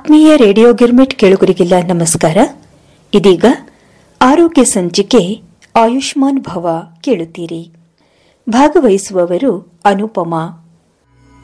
ಆತ್ಮೀಯ ರೇಡಿಯೋ ಗಿರ್ಮಿಟ್ ಕೇಳುಗರಿಗೆಲ್ಲ ನಮಸ್ಕಾರ. ಇದೀಗ ಆರೋಗ್ಯ ಸಂಚಿಕೆ ಆಯುಷ್ಮಾನ್ ಭವ ಕೇಳುತ್ತೀರಿ. ಭಾಗವಹಿಸುವವರು ಅನುಪಮಾ.